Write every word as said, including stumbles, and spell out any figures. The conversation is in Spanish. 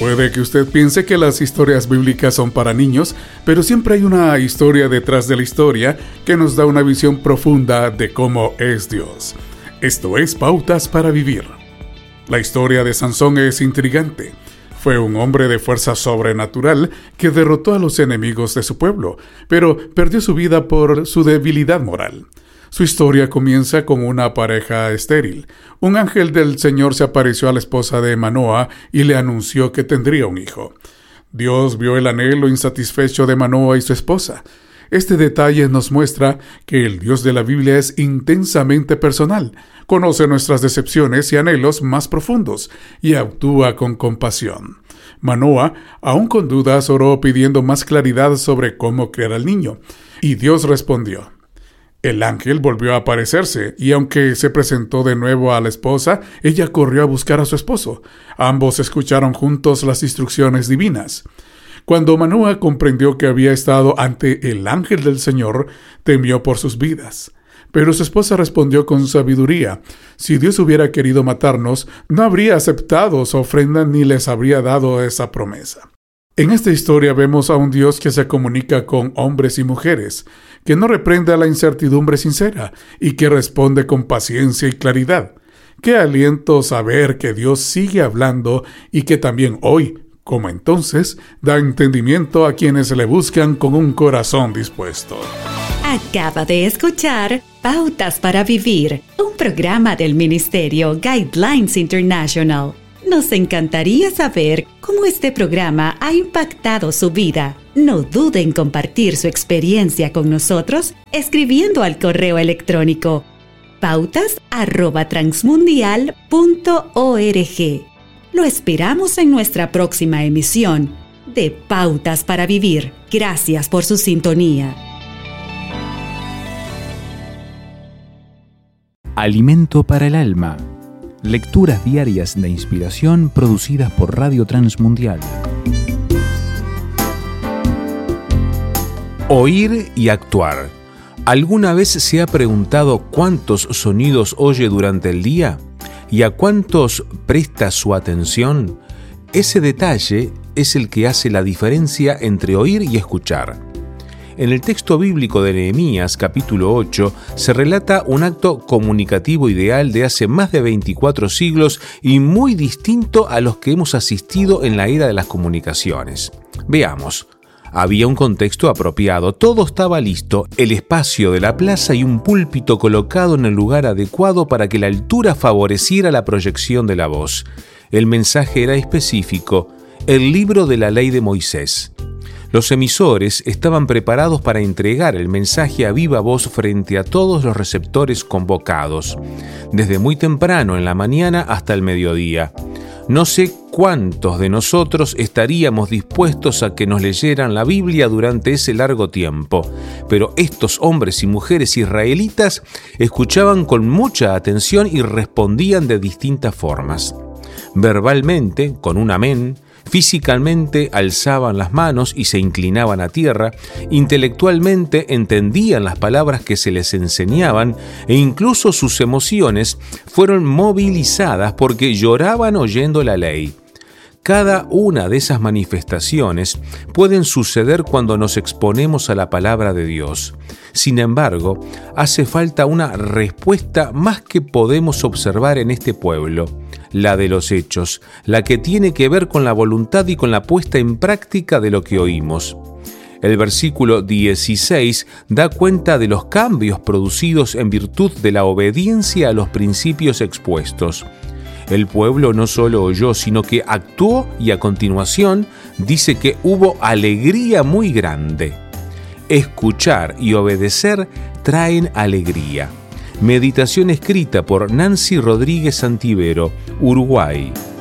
Puede que usted piense que las historias bíblicas son para niños, pero siempre hay una historia detrás de la historia que nos da una visión profunda de cómo es Dios. Esto es Pautas para Vivir. La historia de Sansón es intrigante. Fue un hombre de fuerza sobrenatural que derrotó a los enemigos de su pueblo, pero perdió su vida por su debilidad moral. Su historia comienza con una pareja estéril. Un ángel del Señor se apareció a la esposa de Manoa y le anunció que tendría un hijo. Dios vio el anhelo insatisfecho de Manoa y su esposa. Este detalle nos muestra que el Dios de la Biblia es intensamente personal, conoce nuestras decepciones y anhelos más profundos y actúa con compasión. Manoa, aún con dudas, oró pidiendo más claridad sobre cómo criar al niño, y Dios respondió. El ángel volvió a aparecerse, y aunque se presentó de nuevo a la esposa, ella corrió a buscar a su esposo. Ambos escucharon juntos las instrucciones divinas. Cuando Manoa comprendió que había estado ante el ángel del Señor, temió por sus vidas. Pero su esposa respondió con sabiduría: si Dios hubiera querido matarnos, no habría aceptado su ofrenda ni les habría dado esa promesa. En esta historia vemos a un Dios que se comunica con hombres y mujeres, que no reprende a la incertidumbre sincera y que responde con paciencia y claridad. Qué aliento saber que Dios sigue hablando y que también hoy, como entonces, da entendimiento a quienes le buscan con un corazón dispuesto. Acaba de escuchar Pautas para Vivir, un programa del Ministerio Guidelines International. Nos encantaría saber cómo este programa ha impactado su vida. No dude en compartir su experiencia con nosotros escribiendo al correo electrónico pautas arroba transmundial punto org. Lo esperamos en nuestra próxima emisión de Pautas para Vivir. Gracias por su sintonía. Alimento para el alma. Lecturas diarias de inspiración producidas por Radio Transmundial. Oír y actuar. ¿Alguna vez se ha preguntado cuántos sonidos oye durante el día? ¿Y a cuántos presta su atención? Ese detalle es el que hace la diferencia entre oír y escuchar. En el texto bíblico de Nehemías, capítulo ocho, se relata un acto comunicativo ideal de hace más de veinticuatro siglos y muy distinto a los que hemos asistido en la era de las comunicaciones. Veamos. Había un contexto apropiado, todo estaba listo, el espacio de la plaza y un púlpito colocado en el lugar adecuado para que la altura favoreciera la proyección de la voz. El mensaje era específico, el libro de la ley de Moisés. Los emisores estaban preparados para entregar el mensaje a viva voz frente a todos los receptores convocados, desde muy temprano en la mañana hasta el mediodía. No sé cuántos de nosotros estaríamos dispuestos a que nos leyeran la Biblia durante ese largo tiempo, pero estos hombres y mujeres israelitas escuchaban con mucha atención y respondían de distintas formas. Verbalmente, con un amén, físicamente alzaban las manos y se inclinaban a tierra, intelectualmente entendían las palabras que se les enseñaban e incluso sus emociones fueron movilizadas porque lloraban oyendo la ley. Cada una de esas manifestaciones pueden suceder cuando nos exponemos a la palabra de Dios. Sin embargo, hace falta una respuesta más que podemos observar en este pueblo, la de los hechos, la que tiene que ver con la voluntad y con la puesta en práctica de lo que oímos. El versículo dieciséis da cuenta de los cambios producidos en virtud de la obediencia a los principios expuestos. El pueblo no solo oyó, sino que actuó y a continuación dice que hubo alegría muy grande. Escuchar y obedecer traen alegría. Meditación escrita por Nancy Rodríguez Santivero, Uruguay.